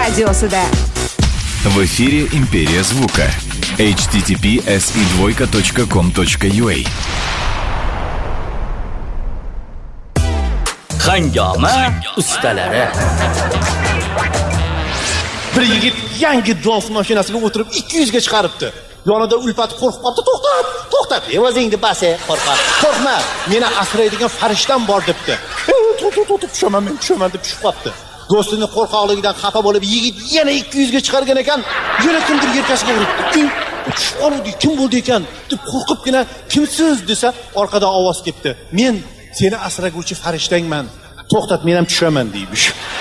radiosida. В эфире «Империя звука». https://com.ua Hangama ustalari. Bir yigit yangi dans mashinasiga o'tirib 200 ga chiqaribdi. Yonida Ulfat qo'rqib qoldi. To'xtat. Evazingni bas, qo'rqma. Qo'rqma. Meni asraydigan farishtam bor debdi. Tushaman deb tushib qoldi. Do'stining qo'rqoqligidan xafa bo'lib, yigit yana 200 ga chiqargan ekan. Yana kimdir yelkasiga uribdi. Tushib qoldi. Kim bo'ldi ekan? deb qo'rqibgina, "Kimsiz?" desa, orqadan ovoz kelibdi. "Men seni asraguvchi farishtangman. To'xtat, men ham tushaman" deymish.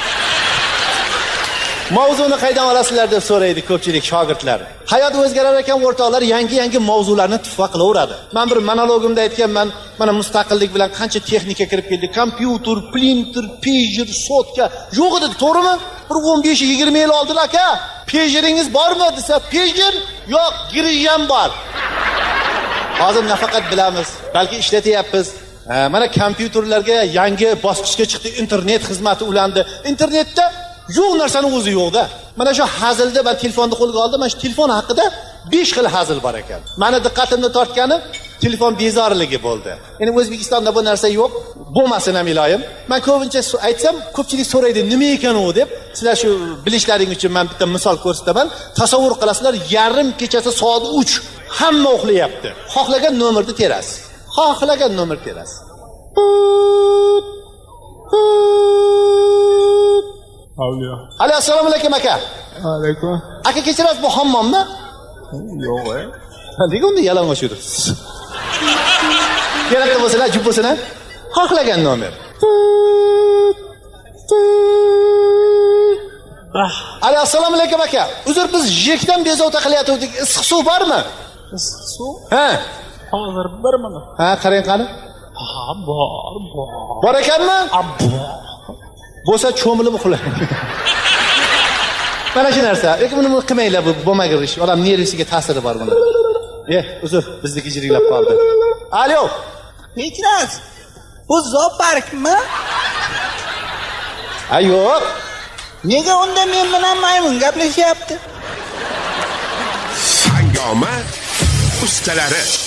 Mavzuni qaydan olasizlar deb so'raydi ko'pchilik shogirdlar. Hayot o'zgarar ekan, o'rtoqlar yangi mavzularni tuhfa qilaveradi. Men bir monologimda aytganman, mana mustaqillik bilan qancha texnika kirib keldi. Kompyuter, printer, pager, sotka yo'q edi, to'g'rimi? Bir 15-20 yil oldin aka, pageringiz bormi desa, pager yo'q, giriyam bor. Hozir nafaqat bilamiz, balki ishlatyapmiz. Mana kompyuterlarga yangi bosqichga chiqdi, internet xizmati ulandi. Internetda yo'q narsani o'zi yo'qda. Mana shu hazilda men telefonni qo'lga oldim. Mana shu telefon haqida 5 xil hazil bor ekan. Meni diqqatimni tortgani telefon bezorligi bo'ldi. Endi O'zbekistonda bu narsa yo'q, bo'lmasin ham iloyim. Men ko'pincha aytsam, ko'pchilik so'raydi, nima ekan u deb. Sizlar shu bilishlaring uchun men bitta misol ko'rsataman. Tasavvur qilasizlar, yarim kechasi soat 3 hamma uxlayapti. Xohlagan nomerni terasiz. Xohlagan nomer terasiz. Alo, assalomu alaykum aka. Alaykum. Aka kechirasiz, bu hammommi? Yo'q, Nega unda yalang'och yuribsiz? Kerakli bo'lsa-la, jub bo'lsa-la, xohlagan nomer. Alo, assalomu alaykum aka. Uzr, biz yekdan bezovta qilyaptik. Issiq suv bormi? Issiq suv? Ha. Hozir birmi? Ha, qarang qani. Ha, bor. Bor ekanmi? Bor. Bo'lsa cho'milib uxlang. Mana shu narsa. Lekin buni qilmanglar, bu bo'lmagan ish. Odam nervisiga ta'siri bor buni. Uzr, bizniki jiriglab qoldi. Alo. Kechirasiz. Bu zooparkmi? Ha, yo'q. Nega unda men bilan maymun gaplashyapti? Hangama ustalari.